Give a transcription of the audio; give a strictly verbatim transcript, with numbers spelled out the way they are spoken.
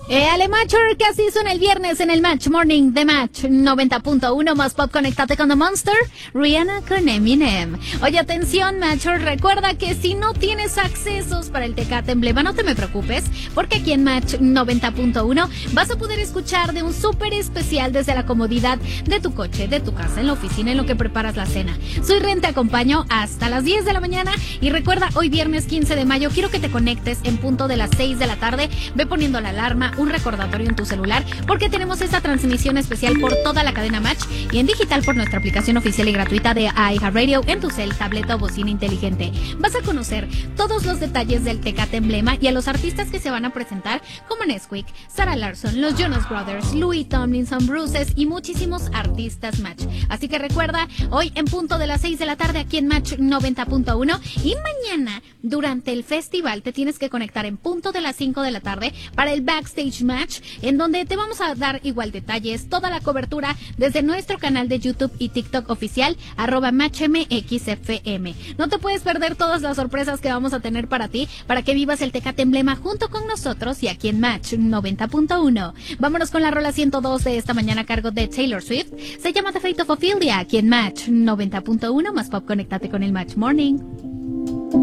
Eh, Ale Macho, que así son el viernes en el Match Morning de Match noventa punto uno más pop. Conéctate con The Monster, Rihanna con Eminem. Oye, atención, Macho, recuerda que si no tienes accesos para el Tecate Emblema, no te me preocupes, porque aquí en Match noventa punto uno vas a poder escuchar de un súper especial desde la comodidad de tu coche, de tu casa, en la oficina, en lo que preparas la cena. Soy Ren, te acompaño hasta las diez de la mañana y recuerda, hoy viernes quince de mayo, quiero que te conectes en punto de las seis de la tarde. Ve poniendo la alarma, un recordatorio en tu celular, porque tenemos esta transmisión especial por toda la cadena Match y en digital por nuestra aplicación oficial y gratuita de iHeartRadio en tu cel, tableta o bocina inteligente. Vas a conocer todos los detalles del Tecate Emblema y a los artistas que se van a presentar, como Nesquik, Sarah Larsson, los Jonas Brothers, Louis Tomlinson, Bruces y muchísimos artistas Match. Así que recuerda, hoy en punto de las seis de la tarde aquí en Match noventa punto uno y mañana durante el festival te tienes que conectar en punto de las cinco de la tarde para el Backstage Match, en donde te vamos a dar igual detalles, toda la cobertura desde nuestro canal de YouTube y TikTok oficial, arroba MatchMXFM. No te puedes perder todas las sorpresas que vamos a tener para ti, para que vivas el Tecate Emblema junto con nosotros y aquí en Match noventa punto uno. Vámonos con la rola ciento dos de esta mañana a cargo de Taylor Swift. Se llama The Fate of Ophelia, aquí en Match noventa punto uno más pop. Conéctate con el Match Morning.